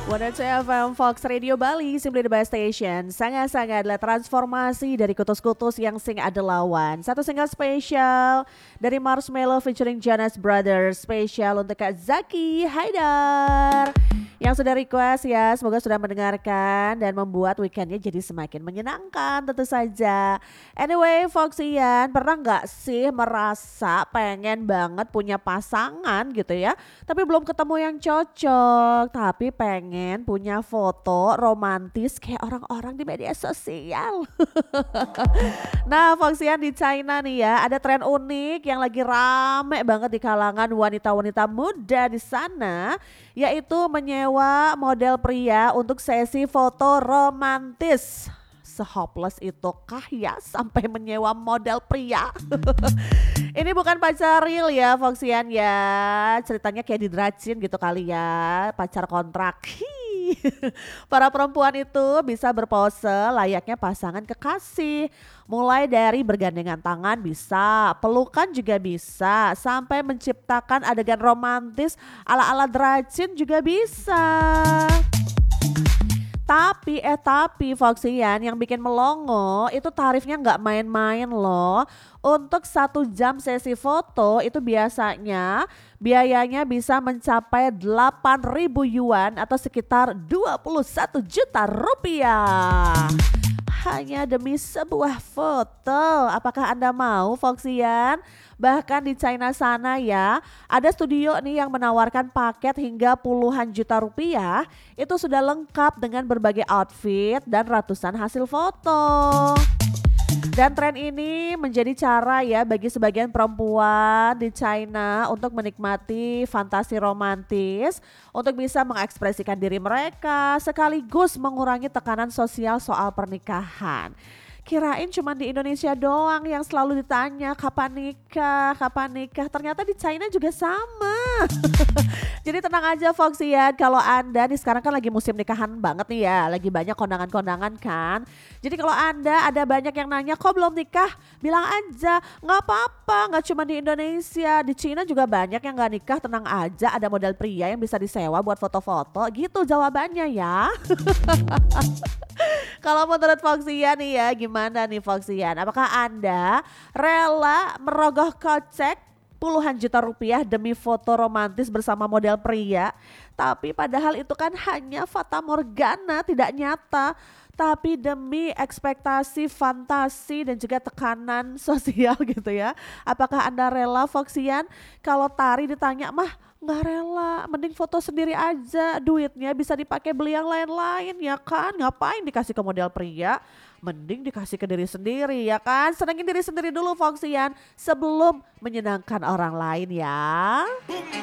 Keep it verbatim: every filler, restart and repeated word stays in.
seratus dua F M Fox Radio Bali, Simply the Best Station. Sangat-sangat adalah transformasi dari kutus-kutus yang sing ada lawan. Satu single spesial dari Marshmello featuring Jonas Brothers. Spesial untuk Kak Zaki Haidar yang sudah request ya. Semoga sudah mendengarkan dan membuat weekendnya jadi semakin menyenangkan tentu saja. Anyway, Foxian, pernah nggak sih merasa pengen banget punya pasangan gitu ya, tapi belum ketemu yang cocok, tapi pengen punya foto romantis kayak orang-orang di media sosial. Nah, Foxian, di China nih ya, ada tren unik yang lagi rame banget di kalangan wanita-wanita muda di sana, yaitu menyewa model pria untuk sesi foto romantis. Se-hopeless itu kah ya sampai menyewa model pria? Ini bukan pacar real ya, Foxian ya. Ceritanya kayak di Dracin gitu kali ya, pacar kontrak. Hi. Para perempuan itu bisa berpose layaknya pasangan kekasih. Mulai dari bergandengan tangan bisa, pelukan juga bisa, sampai menciptakan adegan romantis ala-ala Dracin juga bisa. Tapi eh tapi Foxian, yang bikin melongo itu tarifnya nggak main-main loh. Untuk satu jam sesi foto itu biasanya biayanya bisa mencapai delapan ribu yuan atau sekitar dua puluh satu juta rupiah. Hanya demi sebuah foto. Apakah Anda mau, Foxian? Bahkan di China sana ya, ada studio nih yang menawarkan paket hingga puluhan juta rupiah. Itu sudah lengkap dengan berbagai outfit dan ratusan hasil foto. Dan tren ini menjadi cara ya bagi sebagian perempuan di China untuk menikmati fantasi romantis, untuk bisa mengekspresikan diri mereka sekaligus mengurangi tekanan sosial soal pernikahan. Kirain cuma di Indonesia doang yang selalu ditanya kapan nikah, kapan nikah. Ternyata di China juga sama. Jadi tenang aja Foxian, kalau Anda nih sekarang kan lagi musim nikahan banget nih ya. Lagi banyak kondangan-kondangan kan. Jadi kalau Anda ada banyak yang nanya kok belum nikah, bilang aja gak apa-apa, gak cuma di Indonesia. Di China juga banyak yang gak nikah, tenang aja, ada model pria yang bisa disewa buat foto-foto. Gitu jawabannya ya. Kalau menurut Foxian nih ya, gimana nih Foxian? Apakah Anda rela merogoh kocek puluhan juta rupiah demi foto romantis bersama model pria? Tapi padahal itu kan hanya fata morgana, tidak nyata. Tapi demi ekspektasi, fantasi dan juga tekanan sosial gitu ya. Apakah Anda rela, Foxian? Kalau Tari ditanya mah nggak rela, mending foto sendiri aja, duitnya bisa dipakai beli yang lain-lain ya kan, ngapain dikasih ke model pria, mending dikasih ke diri sendiri ya kan, senengin diri sendiri dulu Foxian sebelum menyenangkan orang lain ya.